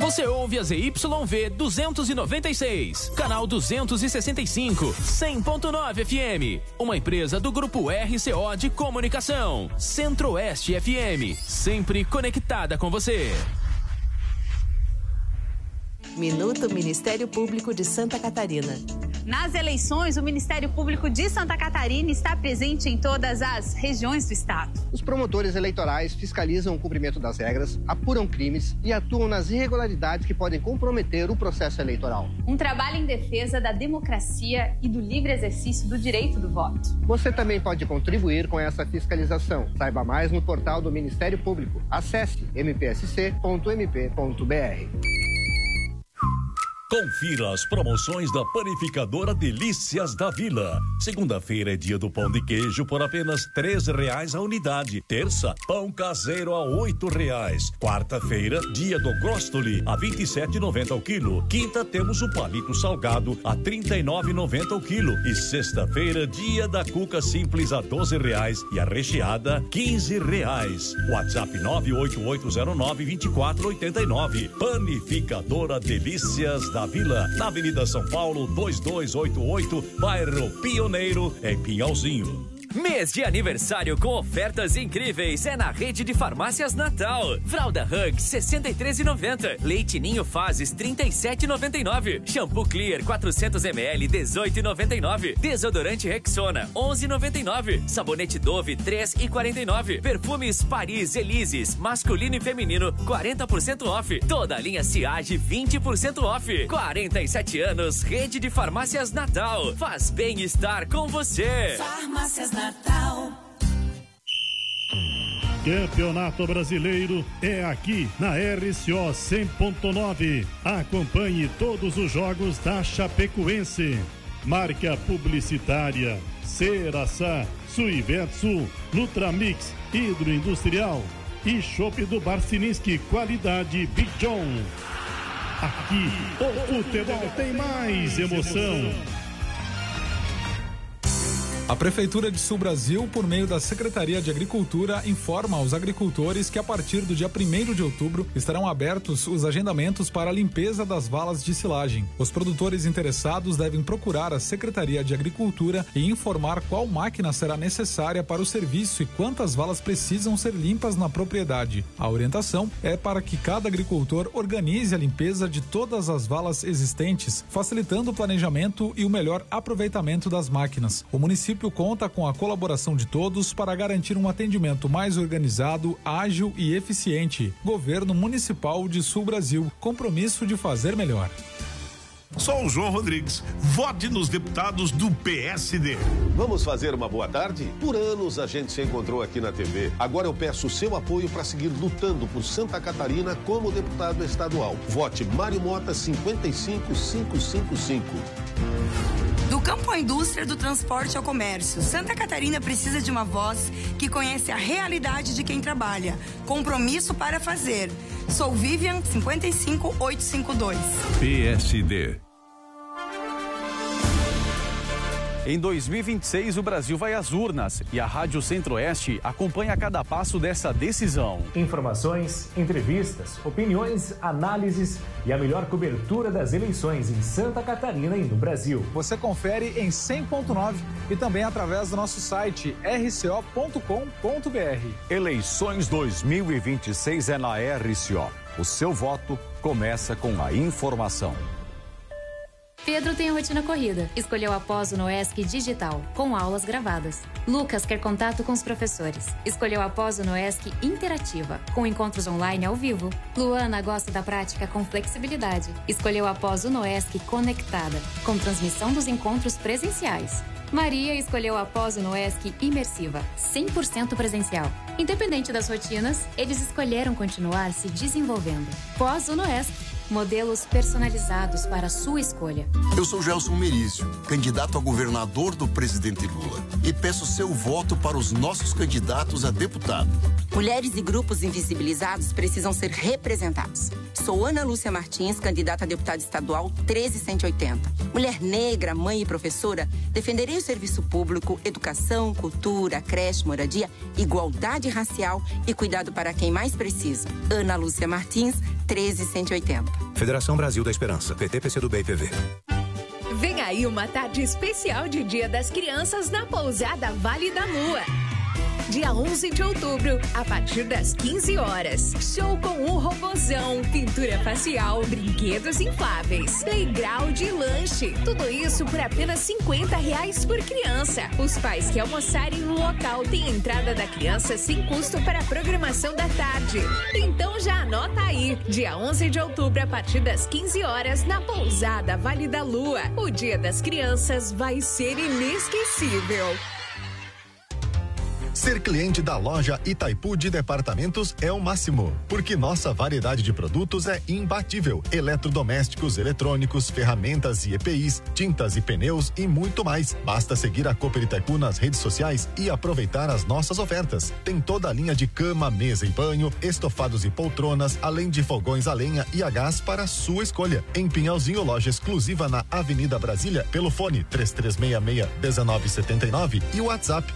Você ouve a ZYV 296, canal 265, 100.9 FM. Uma empresa do Grupo RCO de Comunicação. Centro-Oeste FM, sempre conectada com você. Minuto Ministério Público de Santa Catarina. Nas eleições, o Ministério Público de Santa Catarina está presente em todas as regiões do estado. Os promotores eleitorais fiscalizam o cumprimento das regras, apuram crimes e atuam nas irregularidades que podem comprometer o processo eleitoral. Um trabalho em defesa da democracia e do livre exercício do direito do voto. Você também pode contribuir com essa fiscalização. Saiba mais no portal do Ministério Público. Acesse mpsc.mp.br. Confira as promoções da Panificadora Delícias da Vila. Segunda-feira é dia do pão de queijo por apenas R$3 a unidade. Terça, pão caseiro a R$8. Quarta-feira, dia do Grostoli a R$27,90 ao quilo. Quinta, temos o palito salgado a R$39,90 ao quilo. E sexta-feira, dia da cuca simples a R$12 e a recheada R$15. WhatsApp 98809-2489. Panificadora Delícias da Vila, na Avenida São Paulo, 2288, bairro Pioneiro, em Pinhalzinho. Mês de aniversário com ofertas incríveis é na Rede de Farmácias Natal. Fralda Hug 63,90, Leite Ninho Fases 37,99, Shampoo Clear 400 ml 18,99, Desodorante Rexona 11,99, Sabonete Dove 3,49, Perfumes Paris Elises masculino e feminino 40% off, toda a linha Ciage 20% off. 47 anos, Rede de Farmácias Natal, faz bem estar com você. Farmácias Natal. Campeonato Brasileiro é aqui na RCO 100.9. Acompanhe todos os jogos da Chapecoense. Marca publicitária Ceraçá, Suivetsu, Nutramix, Hidroindustrial e Chopp do Barcininski, qualidade Big John. Aqui o futebol tem mais emoção. A Prefeitura de Sul Brasil, por meio da Secretaria de Agricultura, informa aos agricultores que a partir do dia 1º de outubro estarão abertos os agendamentos para a limpeza das valas de silagem. Os produtores interessados devem procurar a Secretaria de Agricultura e informar qual máquina será necessária para o serviço e quantas valas precisam ser limpas na propriedade. A orientação é para que cada agricultor organize a limpeza de todas as valas existentes, facilitando o planejamento e o melhor aproveitamento das máquinas. O município conta com a colaboração de todos para garantir um atendimento mais organizado, ágil e eficiente. Governo Municipal de Sul Brasil, compromisso de fazer melhor. Sou o João Rodrigues. Vote nos deputados do PSD. Vamos fazer uma boa tarde? Por anos a gente se encontrou aqui na TV. Agora eu peço o seu apoio para seguir lutando por Santa Catarina como deputado estadual. Vote Mário Mota 55555. Do campo à indústria, do transporte ao comércio, Santa Catarina precisa de uma voz que conhece a realidade de quem trabalha. Compromisso para fazer. Sou Vivian 55852. PSD. Em 2026, o Brasil vai às urnas e a Rádio Centro-Oeste acompanha cada passo dessa decisão. Informações, entrevistas, opiniões, análises e a melhor cobertura das eleições em Santa Catarina e no Brasil. Você confere em 100.9 e também através do nosso site rco.com.br. Eleições 2026 é na RCO. O seu voto começa com a informação. Pedro tem a rotina corrida. Escolheu a pós no ESC Digital, com aulas gravadas. Lucas quer contato com os professores. Escolheu a pós no ESC Interativa, com encontros online ao vivo. Luana gosta da prática com flexibilidade. Escolheu a pós no ESC Conectada, com transmissão dos encontros presenciais. Maria escolheu a pós no ESC Imersiva, 100% presencial. Independente das rotinas, eles escolheram continuar se desenvolvendo. Pós no ESC. Modelos personalizados para a sua escolha. Eu sou Gelson Merizio, candidato a governador do presidente Lula. E peço seu voto para os nossos candidatos a deputado. Mulheres e grupos invisibilizados precisam ser representados. Sou Ana Lúcia Martins, candidata a deputada estadual 13180. Mulher negra, mãe e professora, defenderei o serviço público, educação, cultura, creche, moradia, igualdade racial e cuidado para quem mais precisa. Ana Lúcia Martins, 13,180. Federação Brasil da Esperança, PT, PCdoB e PV. Vem aí uma tarde especial de Dia das Crianças na Pousada Vale da Lua. Dia 11 de outubro, a partir das 15 horas. Show com um robozão, pintura facial, brinquedos infláveis, playground e lanche. Tudo isso por apenas R$50 por criança. Os pais que almoçarem no local têm entrada da criança sem custo para a programação da tarde. Então já anota aí. Dia 11 de outubro, a partir das 15 horas, na Pousada Vale da Lua. O Dia das Crianças vai ser inesquecível. Ser cliente da loja Itaipu de Departamentos é o máximo, porque nossa variedade de produtos é imbatível. Eletrodomésticos, eletrônicos, ferramentas e EPIs, tintas e pneus e muito mais. Basta seguir a Cooper Itaipu nas redes sociais e aproveitar as nossas ofertas. Tem toda a linha de cama, mesa e banho, estofados e poltronas, além de fogões a lenha e a gás para a sua escolha. Em Pinhalzinho, loja exclusiva na Avenida Brasília, pelo fone 3366-1979 e o WhatsApp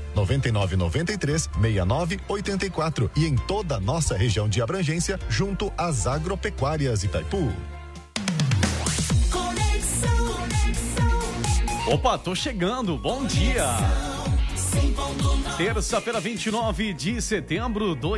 99993-6984 e em toda a nossa região de abrangência, junto às agropecuárias Itaipu. Opa, tô chegando, bom dia! Terça-feira, 29 de setembro de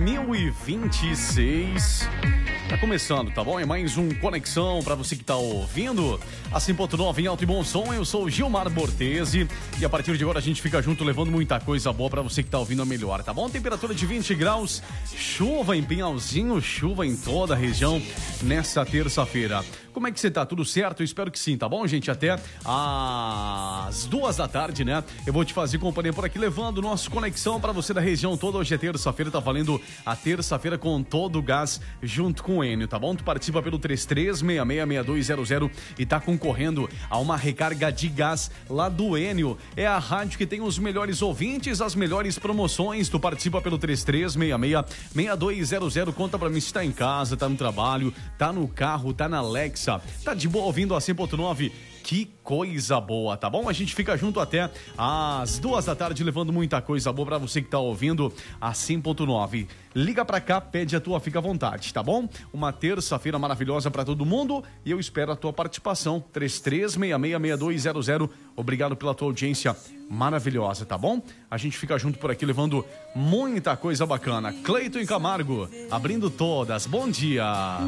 2026. Tá começando, tá bom? É mais um Conexão pra você que tá ouvindo. A 100.9 em alto e bom som. Eu sou o Gilmar Bortesi e a partir de agora a gente fica junto levando muita coisa boa pra você que tá ouvindo a melhor, tá bom? Temperatura de 20 graus, chuva em Pinhalzinho, chuva em toda a região nessa terça-feira. Como é que você tá? Tudo certo? Eu espero que sim, tá bom, gente? Até às 2 da tarde, né? Eu vou te fazer companhia por aqui, levando o nosso Conexão pra você da região toda. Hoje é terça-feira, tá valendo a terça-feira com todo o gás junto com o Enio, tá bom? Tu participa pelo 33666200 e tá concorrendo a uma recarga de gás lá do Enio. É a rádio que tem os melhores ouvintes, as melhores promoções. Tu participa pelo 33666200. Conta pra mim se tá em casa, tá no trabalho, tá no carro, tá na Alexa, tá de boa ouvindo a 100.9. Que coisa boa, tá bom? A gente fica junto até às 2 da tarde, levando muita coisa boa pra você que tá ouvindo a 100.9. Liga pra cá, pede a tua, fica à vontade, tá bom? Uma terça-feira maravilhosa pra todo mundo e eu espero a tua participação. 33666200. Obrigado pela tua audiência maravilhosa, tá bom? A gente fica junto por aqui, levando muita coisa bacana. Cleiton e Camargo, abrindo todas. Bom dia!